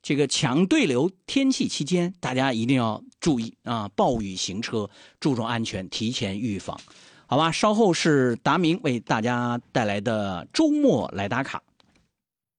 这个强对流天气期间，大家一定要注意啊，暴雨行车，注重安全，提前预防。好吧，稍后是达明为大家带来的周末来打卡。